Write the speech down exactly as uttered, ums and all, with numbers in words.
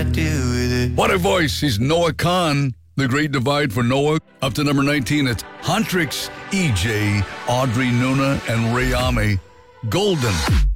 deal with it. What a voice. He's Noah Kahan. The Great Divide for Noah. Up to number nineteen, it's Huntrix, E J, Audrey Nuna, and Ray Ame. Golden.